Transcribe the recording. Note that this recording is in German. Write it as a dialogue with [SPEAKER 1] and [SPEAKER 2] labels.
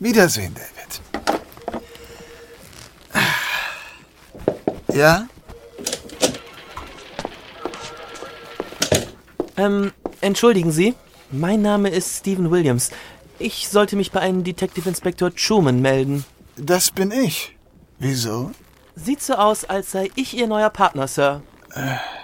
[SPEAKER 1] Wiedersehen, David. Ja?
[SPEAKER 2] Entschuldigen Sie, mein Name ist Stephen Williams. Ich sollte mich bei einem Detective Inspector Truman melden.
[SPEAKER 1] Das bin ich. Wieso?
[SPEAKER 2] Sieht so aus, als sei ich Ihr neuer Partner, Sir.